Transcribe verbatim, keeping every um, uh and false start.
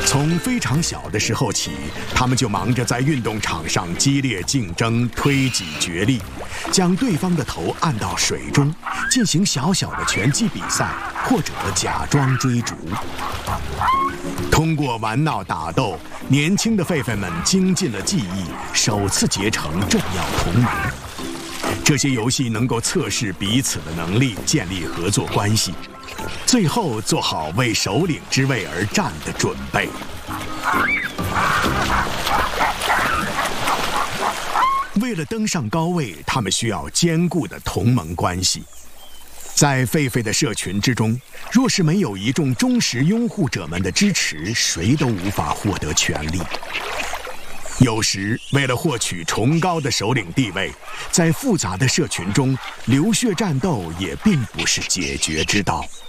从非常小的时候起，他们就忙着在运动场上激烈竞争、推挤角力，将对方的头按到水中，进行小小的拳击比赛，或者假装追逐。通过玩闹打斗，年轻的狒狒们精进了技艺，首次结成重要同盟。这些游戏能够测试彼此的能力，建立合作关系，最后做好为首领之位而战的准备。为了登上高位，他们需要坚固的同盟关系。在狒狒的社群之中，若是没有一众忠实拥护者们的支持，谁都无法获得权力。有时，为了获取崇高的首领地位，在复杂的社群中，流血战斗也并不是解决之道。